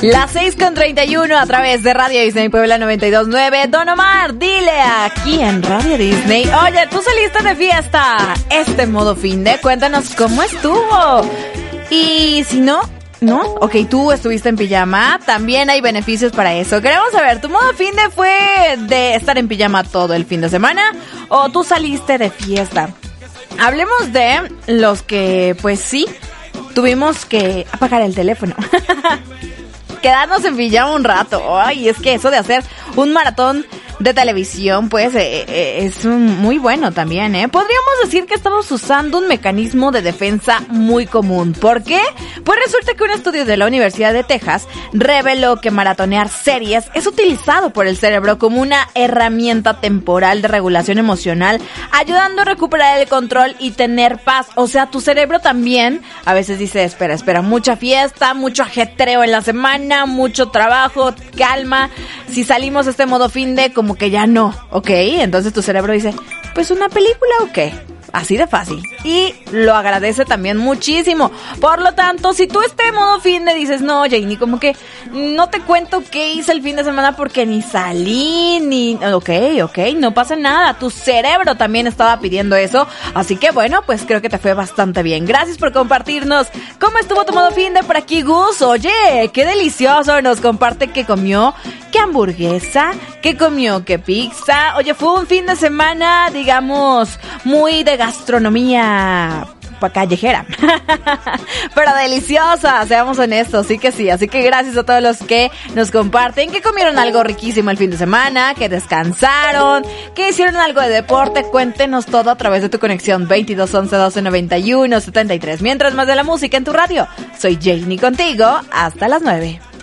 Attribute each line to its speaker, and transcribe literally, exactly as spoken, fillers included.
Speaker 1: Las seis con treinta y uno a través de Radio Disney Puebla noventa y dos punto nueve. Don Omar, dile aquí en Radio Disney. Oye, tú saliste de fiesta este modo fin de, cuéntanos cómo estuvo. Y si no, ¿no? Ok, tú estuviste en pijama, también hay beneficios para eso. Queremos saber, ¿tu modo fin de fue de estar en pijama todo el fin de semana o tú saliste de fiesta? Hablemos de los que, pues sí, tuvimos que apagar el teléfono. Quedarnos en pijama un rato. Ay, es que eso de hacer un maratón de televisión, pues, eh, eh, es un, muy bueno también, ¿eh? Podríamos decir que estamos usando un mecanismo de defensa muy común. ¿Por qué? Pues resulta que un estudio de la Universidad de Texas reveló que maratonear series es utilizado por el cerebro como una herramienta temporal de regulación emocional, ayudando a recuperar el control y tener paz. O sea, tu cerebro también a veces dice, espera, espera, mucha fiesta, mucho ajetreo en la semana, mucho trabajo, calma. Si salimos este modo fin de, como que ya no, ¿ok? Entonces tu cerebro dice, pues una película o qué. Así de fácil. Y lo agradece también muchísimo. Por lo tanto, si tú este modo fin de dices, no, Janie, como que no te cuento qué hice el fin de semana porque ni salí, ni... Ok, ok, no pasa nada. Tu cerebro también estaba pidiendo eso. Así que bueno, pues creo que te fue bastante bien. Gracias por compartirnos cómo estuvo tu modo fin de por aquí, Gus. Oye, qué delicioso. Nos comparte que comió, qué hamburguesa, que comió, qué pizza. Oye, fue un fin de semana, digamos, muy de gastronomía callejera, pero deliciosa, seamos honestos, sí que sí. Así que gracias a todos los que nos comparten que comieron algo riquísimo el fin de semana, que descansaron, que hicieron algo de deporte. Cuéntenos todo a través de tu conexión veintidós once doce noventa y uno setenta y tres. Mientras más de la música en tu radio, soy Janie contigo hasta las nueve.